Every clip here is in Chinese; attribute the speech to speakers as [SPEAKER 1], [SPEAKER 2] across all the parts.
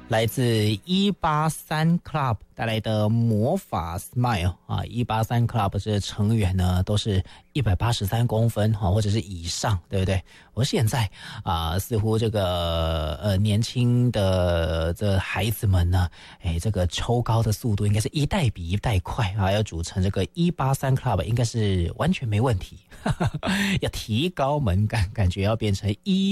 [SPEAKER 1] 来自183 Club 带来的魔法 Smile 啊，183 Club 这成员呢都是183公分哈，或者是以上，对不对？我现在似乎这个年轻的这孩子们呢，这个抽高的速度应该是一代比一代快啊，要组成这个183 Club 应该是完全没问题，要提高门槛，感觉要变成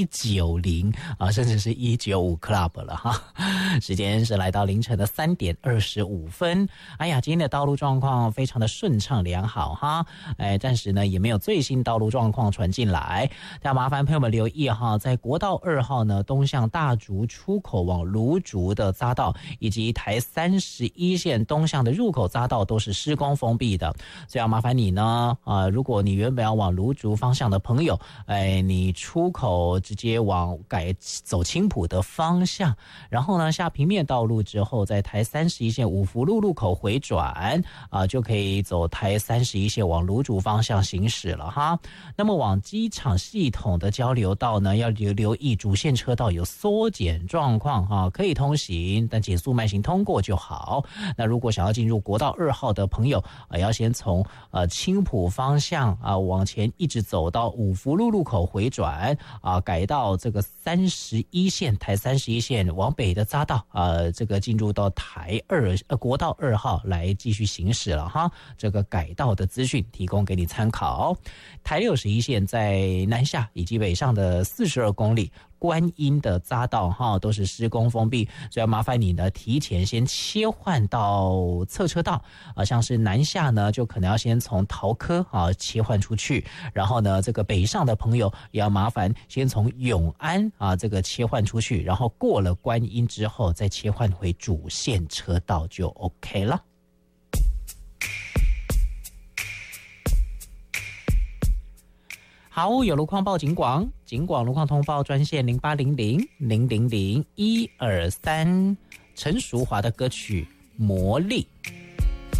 [SPEAKER 1] 190啊，甚至是195 Club 了哈。时间是来到凌晨的3点25分。哎呀，今天的道路状况非常的顺畅良好哈，暂时呢也没有最新道路状况传进来，但麻烦朋友们留意哈，在国道2号呢东向大竹出口往芦竹的匝道，以及台31线东向的入口匝道都是施工封闭的，所以要麻烦你呢如果你原本要往芦竹方向的朋友，你出口直接往改走青埔的方向，然后呢下平面道路之后，在台31线五福路路口回转就可以走台31线往芦竹方向行驶了哈。那么往机场系统的交流道呢，要留意主线车道有缩减状况可以通行，但减速慢行通过就好。那如果想要进入国道2号的朋友，要先从青埔方向往前一直走到五福路路口回转改到这个31线台31线往北的匝道这个进入到国道2号来继续行驶了哈。这个改道的资讯提供给你参考。台61线在南下以及北上的42公里。观音的匝道哈都是施工封闭，所以要麻烦你呢提前先切换到侧车道像是南下呢就可能要先从桃科切换出去，然后呢这个北上的朋友也要麻烦先从永安这个切换出去，然后过了观音之后再切换回主线车道就 OK 了。好，有路况报警广路况通报专线0800-000-123，陈淑华的歌曲《魔力》。